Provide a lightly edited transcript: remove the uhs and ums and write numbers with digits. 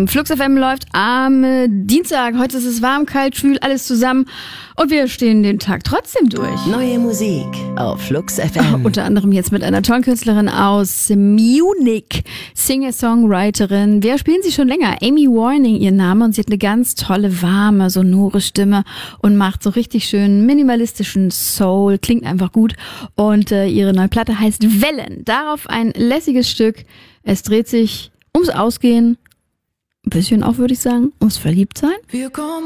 Flux FM läuft am Dienstag. Heute ist es warm, kalt, schwül, alles zusammen. Und wir stehen den Tag trotzdem durch. Neue Musik auf Flux FM. Unter anderem jetzt mit einer tollen Künstlerin aus Munich, Singer-Songwriterin. Wir spielen sie schon länger. Amy Warning, ihr Name. Und sie hat eine ganz tolle, warme, sonore Stimme und macht so richtig schön minimalistischen Soul. Klingt einfach gut. Und ihre neue Platte heißt Wellen. Darauf ein lässiges Stück. Es dreht sich ums Ausgehen. Ein bisschen auch, würde ich sagen, ums Verliebtsein. Wir kommen